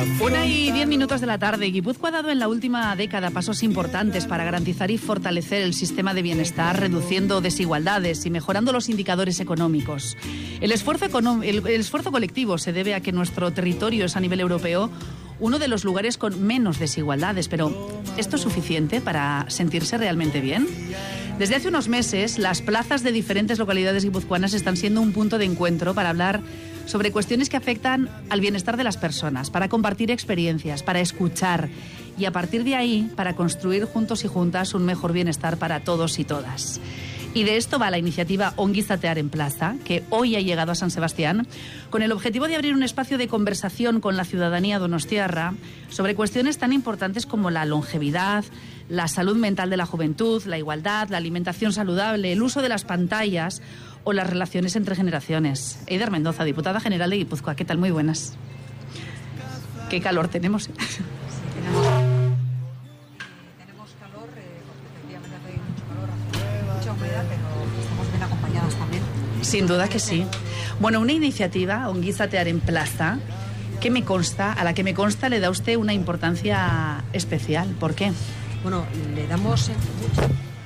1:10 de la tarde. Guipúzcoa ha dado en la última década pasos importantes para garantizar y fortalecer el sistema de bienestar, reduciendo desigualdades y mejorando los indicadores económicos. El esfuerzo colectivo se debe a que nuestro territorio es a nivel europeo uno de los lugares con menos desigualdades. Pero, ¿esto es suficiente para sentirse realmente bien? Desde hace unos meses, las plazas de diferentes localidades guipuzcoanas están siendo un punto de encuentro para hablar sobre cuestiones que afectan al bienestar de las personas, para compartir experiencias, para escuchar y a partir de ahí para construir juntos y juntas un mejor bienestar para todos y todas. Y de esto va la iniciativa Ongizatearen Plaza, que hoy ha llegado a San Sebastián, con el objetivo de abrir un espacio de conversación con la ciudadanía donostiarra sobre cuestiones tan importantes como la longevidad, la salud mental de la juventud, la igualdad, la alimentación saludable, el uso de las pantallas o las relaciones entre generaciones. Eider Mendoza, diputada general de Guipúzcoa. ¿Qué tal? Muy buenas. Qué calor tenemos. Tenemos calor, porque efectivamente hace mucho calor, hace mucha humedad, pero estamos bien acompañadas también. Sin duda que sí. Bueno, una iniciativa, Ongizatearen Plaza, a la que me consta le da usted una importancia especial. ¿Por qué? Bueno, le damos mucho.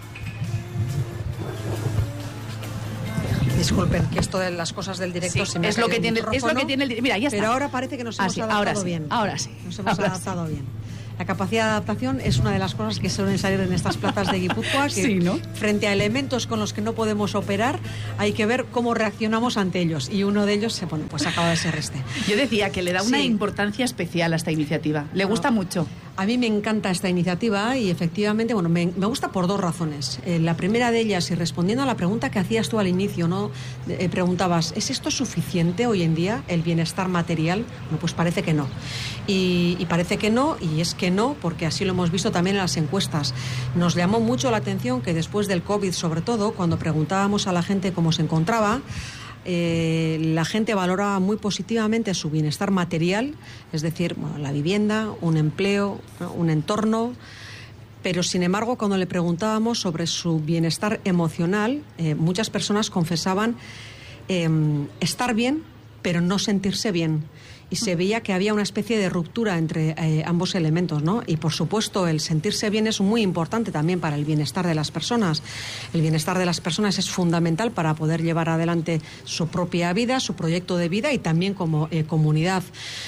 Disculpen, que esto de las cosas del directo sí, se me es lo que tiene el. Mira, ya está. Pero ahora parece que nos hemos adaptado bien. Ahora sí. Nos hemos adaptado bien. La capacidad de adaptación es una de las cosas que suelen salir en estas plazas de Guipúzcoa, que sí, ¿no? Frente a elementos con los que no podemos operar, hay que ver cómo reaccionamos ante ellos. Y uno de ellos, pues acaba de ser este. Yo decía que le da una importancia especial a esta iniciativa. ¿Le gusta mucho? A mí me encanta esta iniciativa y efectivamente, bueno, me gusta por dos razones. La primera de ellas, y respondiendo a la pregunta que hacías tú al inicio, ¿no? Preguntabas, ¿es esto suficiente hoy en día, el bienestar material? Bueno, pues parece que no. Y parece que no, y es que no, porque así lo hemos visto también en las encuestas. Nos llamó mucho la atención que después del COVID, sobre todo, cuando preguntábamos a la gente cómo se encontraba, la gente valoraba muy positivamente su bienestar material, es decir, bueno, la vivienda, un empleo, ¿no? Un entorno, pero sin embargo cuando le preguntábamos sobre su bienestar emocional, muchas personas confesaban estar bien, pero no sentirse bien. Y se veía que había una especie de ruptura entre ambos elementos, ¿no? Y por supuesto el sentirse bien es muy importante también para el bienestar de las personas. El bienestar de las personas es fundamental para poder llevar adelante su propia vida, su proyecto de vida y también como comunidad.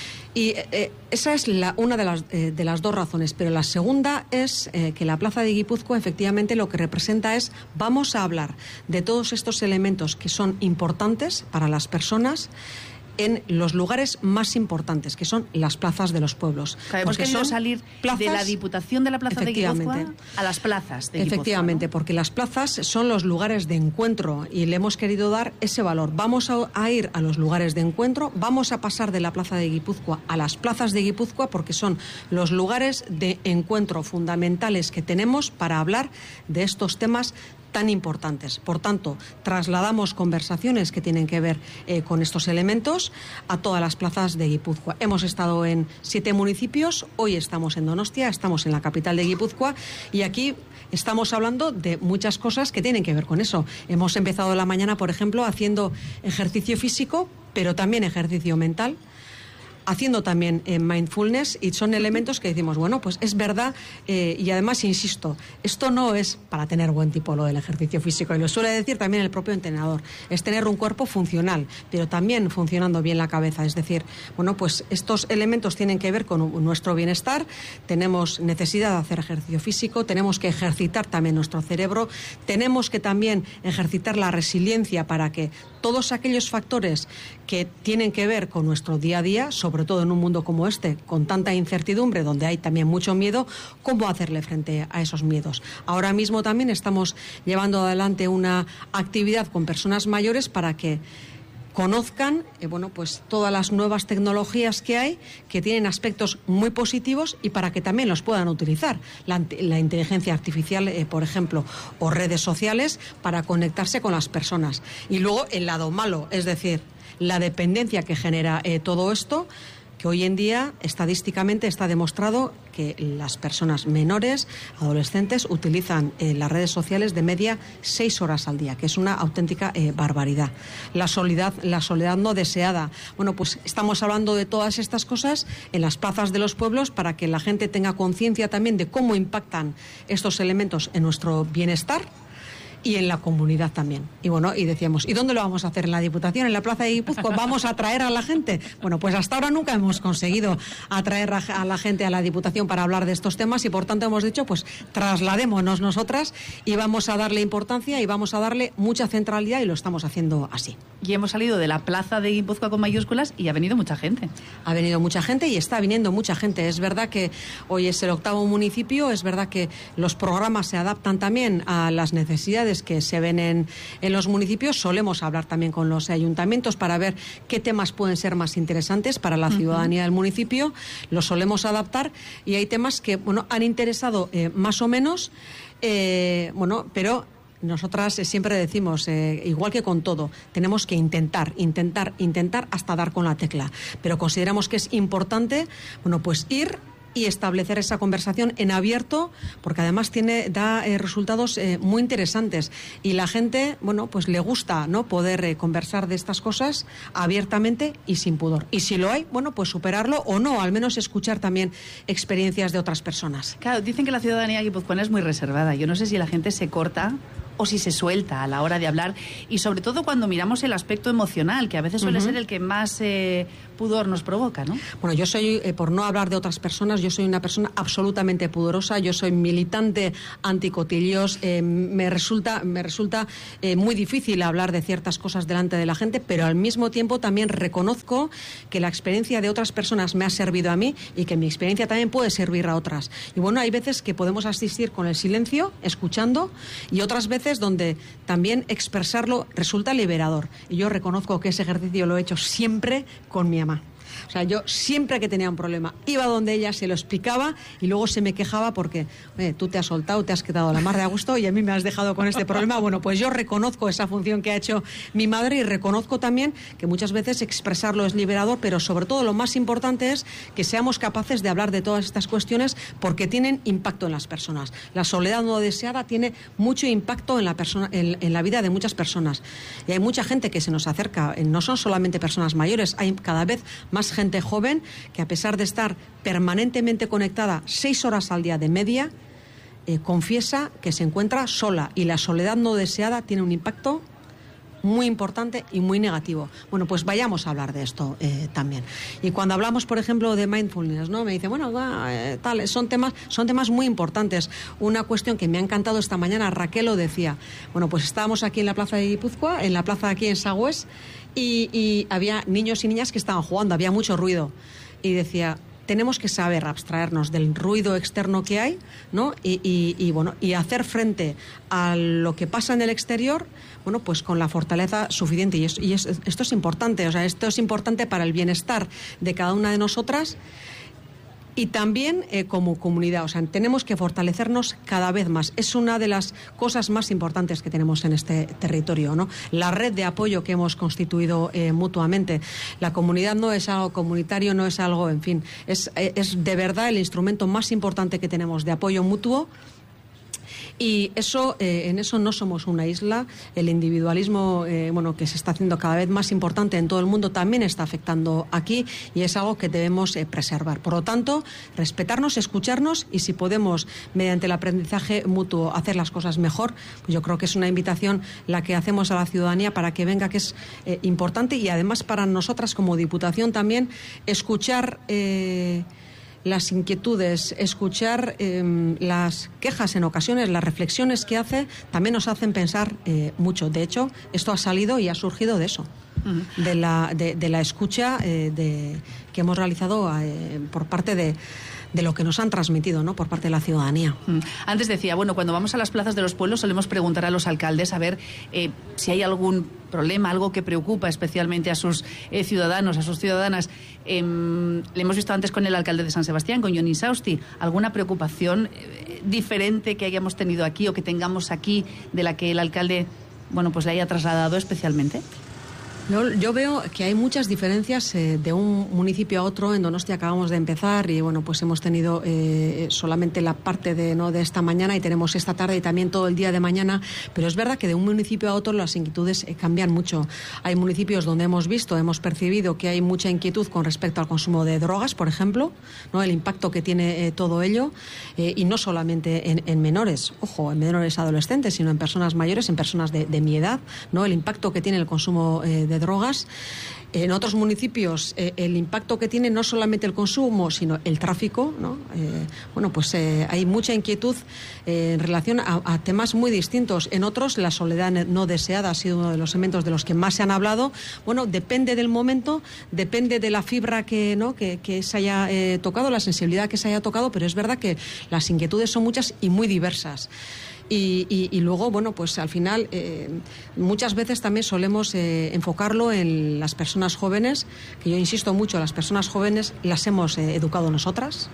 Y esa es una de las dos razones, pero la segunda es que la Plaza de Guipúzcoa efectivamente lo que representa es, vamos a hablar de todos estos elementos que son importantes para las personas en los lugares más importantes, que son las plazas de los pueblos. Hemos querido salir de la Diputación de la Plaza de Guipúzcoa a las plazas de Guipúzcoa. Efectivamente, ¿no? Porque las plazas son los lugares de encuentro y le hemos querido dar ese valor. Vamos a ir a los lugares de encuentro, vamos a pasar de la Plaza de Guipúzcoa a las plazas de Guipúzcoa porque son los lugares de encuentro fundamentales que tenemos para hablar de estos temas tan importantes. Por tanto, trasladamos conversaciones que tienen que ver con estos elementos a todas las plazas de Guipúzcoa. Hemos estado en 7 municipios, hoy estamos en Donostia, estamos en la capital de Guipúzcoa y aquí estamos hablando de muchas cosas que tienen que ver con eso. Hemos empezado la mañana, por ejemplo, haciendo ejercicio físico, pero también ejercicio mental, haciendo también mindfulness, y son elementos que decimos, bueno, pues es verdad, y además, insisto, esto no es para tener buen tipo lo del ejercicio físico, y lo suele decir también el propio entrenador, es tener un cuerpo funcional, pero también funcionando bien la cabeza, es decir, bueno, pues estos elementos tienen que ver con nuestro bienestar, tenemos necesidad de hacer ejercicio físico, tenemos que ejercitar también nuestro cerebro, tenemos que también ejercitar la resiliencia para que todos aquellos factores que tienen que ver con nuestro día a día, sobre todo en un mundo como este, con tanta incertidumbre, donde hay también mucho miedo, ¿cómo hacerle frente a esos miedos? Ahora mismo también estamos llevando adelante una actividad con personas mayores para que conozcan bueno, pues todas las nuevas tecnologías que hay, que tienen aspectos muy positivos y para que también los puedan utilizar. La inteligencia artificial, por ejemplo, o redes sociales para conectarse con las personas. Y luego el lado malo, es decir, la dependencia que genera todo esto, que hoy en día estadísticamente está demostrado que las personas menores, adolescentes, utilizan las redes sociales de media 6 horas al día, que es una auténtica barbaridad. La soledad no deseada. Bueno, pues estamos hablando de todas estas cosas en las plazas de los pueblos para que la gente tenga conciencia también de cómo impactan estos elementos en nuestro bienestar y en la comunidad también. Y bueno, y decíamos, ¿y dónde lo vamos a hacer? ¿En la Diputación, en la Plaza de Guipúzcoa? ¿Vamos a atraer a la gente? Bueno, pues hasta ahora nunca hemos conseguido atraer a la gente a la Diputación para hablar de estos temas y por tanto hemos dicho, pues trasladémonos nosotras y vamos a darle importancia y vamos a darle mucha centralidad y lo estamos haciendo así. Y hemos salido de la Plaza de Guipúzcoa con mayúsculas y ha venido mucha gente. Ha venido mucha gente y está viniendo mucha gente. Es verdad que hoy es el 8º municipio, es verdad que los programas se adaptan también a las necesidades que se ven en los municipios. Solemos hablar también con los ayuntamientos para ver qué temas pueden ser más interesantes para la ciudadanía del municipio. Los solemos adaptar y hay temas que han interesado más o menos, pero nosotras siempre decimos, igual que con todo, tenemos que intentar hasta dar con la tecla. Pero consideramos que es importante, pues ir y establecer esa conversación en abierto, porque además da resultados muy interesantes y la gente, pues le gusta, poder conversar de estas cosas abiertamente y sin pudor. Y si lo hay, pues superarlo o no, al menos escuchar también experiencias de otras personas. Claro, dicen que la ciudadanía guipuzcoana es muy reservada. Yo no sé si la gente se corta o si se suelta a la hora de hablar y sobre todo cuando miramos el aspecto emocional, que a veces suele ser el que más pudor nos provoca, ¿no? Bueno, yo soy, por no hablar de otras personas, yo soy una persona absolutamente pudorosa, yo soy militante anticotillos, me resulta muy difícil hablar de ciertas cosas delante de la gente, pero al mismo tiempo también reconozco que la experiencia de otras personas me ha servido a mí y que mi experiencia también puede servir a otras. Y bueno, hay veces que podemos asistir con el silencio, escuchando, y otras veces donde también expresarlo resulta liberador. Y yo reconozco que ese ejercicio lo he hecho siempre con mi mamá. O sea, yo siempre que tenía un problema iba donde ella, se lo explicaba y luego se me quejaba porque tú te has soltado, te has quedado a la mar de a gusto y a mí me has dejado con este problema. Bueno, pues yo reconozco esa función que ha hecho mi madre y reconozco también que muchas veces expresarlo es liberador, pero sobre todo lo más importante es que seamos capaces de hablar de todas estas cuestiones porque tienen impacto en las personas. La soledad no deseada tiene mucho impacto en la vida de muchas personas y hay mucha gente que se nos acerca, no son solamente personas mayores, hay cada vez más gente joven que a pesar de estar permanentemente conectada 6 horas al día de media, confiesa que se encuentra sola y la soledad no deseada tiene un impacto muy importante y muy negativo. Bueno, pues vayamos a hablar de esto también. Y cuando hablamos, por ejemplo, de mindfulness, me dice, son temas muy importantes. Una cuestión que me ha encantado esta mañana, Raquel lo decía. Bueno, pues estábamos aquí en la Plaza de Guipúzcoa, en la plaza aquí en Sagües, y había niños y niñas que estaban jugando, había mucho ruido. Y decía, tenemos que saber abstraernos del ruido externo que hay, y hacer frente a lo que pasa en el exterior, pues con la fortaleza suficiente. Y esto es importante, esto es importante para el bienestar de cada una de nosotras. Y también como comunidad, tenemos que fortalecernos cada vez más. Es una de las cosas más importantes que tenemos en este territorio, ¿no? La red de apoyo que hemos constituido mutuamente. La comunidad no es algo comunitario, no es algo, en fin, es de verdad el instrumento más importante que tenemos de apoyo mutuo. Y eso, en eso no somos una isla. El individualismo, que se está haciendo cada vez más importante en todo el mundo, también está afectando aquí y es algo que debemos preservar. Por lo tanto, respetarnos, escucharnos y si podemos, mediante el aprendizaje mutuo, hacer las cosas mejor, pues yo creo que es una invitación la que hacemos a la ciudadanía para que venga, que es importante y además para nosotras como Diputación también escuchar las inquietudes, escuchar las quejas en ocasiones, las reflexiones que hace, también nos hacen pensar mucho. De hecho, esto ha salido y ha surgido de eso, de la escucha que hemos realizado por parte de lo que nos han transmitido, ¿no?, por parte de la ciudadanía. Antes decía, cuando vamos a las plazas de los pueblos solemos preguntar a los alcaldes a ver si hay algún problema, algo que preocupa especialmente a sus ciudadanos, a sus ciudadanas. Le hemos visto antes con el alcalde de San Sebastián, con Jon Insausti, ¿alguna preocupación diferente que hayamos tenido aquí o que tengamos aquí de la que el alcalde, le haya trasladado especialmente? Yo veo que hay muchas diferencias de un municipio a otro. En Donostia acabamos de empezar y bueno, pues hemos tenido solamente la parte de esta mañana y tenemos esta tarde y también todo el día de mañana, pero es verdad que de un municipio a otro las inquietudes cambian mucho. Hay municipios donde hemos percibido que hay mucha inquietud con respecto al consumo de drogas, por ejemplo, ¿no? El impacto que tiene todo ello, y no solamente en menores, ojo, en menores adolescentes, sino en personas mayores, en personas de mi edad, ¿no? El impacto que tiene el consumo de drogas. En otros municipios el impacto que tiene no solamente el consumo, sino el tráfico, ¿no? Hay mucha inquietud en relación a temas muy distintos. En otros la soledad no deseada ha sido uno de los elementos de los que más se han hablado. Bueno, depende del momento, depende de la fibra que se haya tocado, la sensibilidad que se haya tocado, pero es verdad que las inquietudes son muchas y muy diversas. Y luego, bueno, pues al final muchas veces también solemos enfocarlo en las personas jóvenes, que yo insisto mucho, las personas jóvenes las hemos educado nosotras.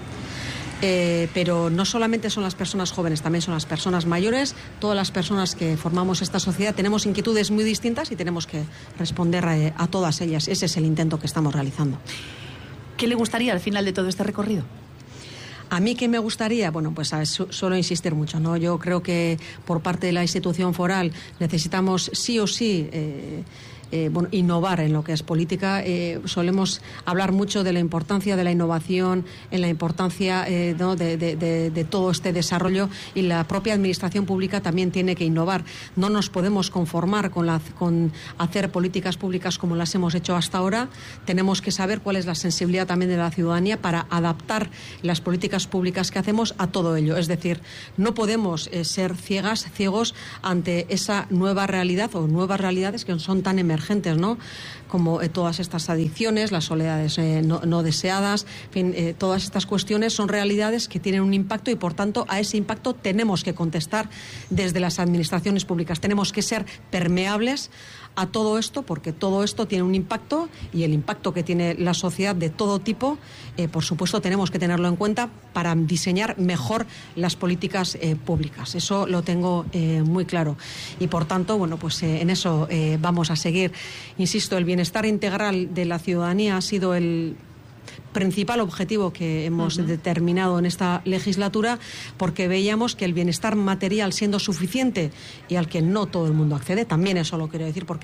Pero no solamente son las personas jóvenes, también son las personas mayores. Todas las personas que formamos esta sociedad tenemos inquietudes muy distintas y tenemos que responder a todas ellas. Ese es el intento que estamos realizando. ¿Qué le gustaría al final de todo este recorrido? A mí, ¿qué me gustaría? Bueno, pues suelo insistir mucho, ¿no? Yo creo que por parte de la institución foral necesitamos sí o sí innovar en lo que es política. Solemos hablar mucho de la importancia de la innovación, en la importancia de todo este desarrollo, y la propia administración pública también tiene que innovar. No nos podemos conformar con hacer políticas públicas como las hemos hecho hasta ahora. Tenemos que saber cuál es la sensibilidad también de la ciudadanía para adaptar las políticas públicas que hacemos a todo ello. Es decir, no podemos ser ciegos ante esa nueva realidad o nuevas realidades que son tan emergentes, ¿no? Como todas estas adicciones, las soledades no deseadas, en fin, todas estas cuestiones son realidades que tienen un impacto y, por tanto, a ese impacto tenemos que contestar desde las administraciones públicas. Tenemos que ser permeables a todo esto, porque todo esto tiene un impacto, y el impacto que tiene la sociedad de todo tipo, por supuesto, tenemos que tenerlo en cuenta para diseñar mejor las políticas públicas. Eso lo tengo muy claro. Y, por tanto, bueno, pues en eso vamos a seguir. Insisto, el bienestar integral de la ciudadanía ha sido el principal objetivo que hemos determinado en esta legislatura, porque veíamos que el bienestar material, siendo suficiente y al que no todo el mundo accede, también eso lo quiero decir, porque